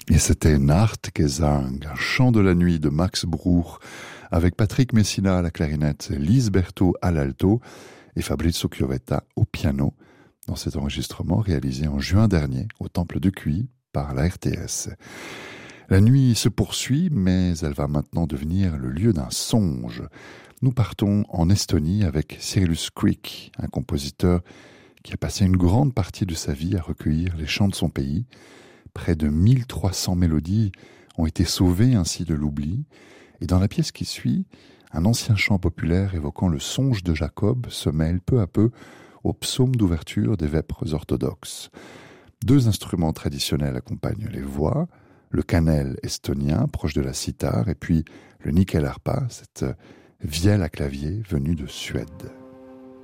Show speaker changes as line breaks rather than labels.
Et c'était Nachtgesang, un chant de la nuit de Max Bruch, avec Patrick Messina à la clarinette, Lise Berthaud à l'alto et Fabrizio Chiovetta au piano, dans cet enregistrement réalisé en juin dernier au Temple de Cuy par la RTS. La nuit se poursuit, mais elle va maintenant devenir le lieu d'un songe. Nous partons en Estonie avec Cyrillus Kreek, un compositeur qui a passé une grande partie de sa vie à recueillir les chants de son pays. Près de 1300 mélodies ont été sauvées ainsi de l'oubli, et dans la pièce qui suit, un ancien chant populaire évoquant le songe de Jacob se mêle peu à peu au psaume d'ouverture des vêpres orthodoxes. Deux instruments traditionnels accompagnent les voix, le kannel estonien, proche de la cithare, et puis le nyckelharpa, cette vielle à clavier venue de Suède.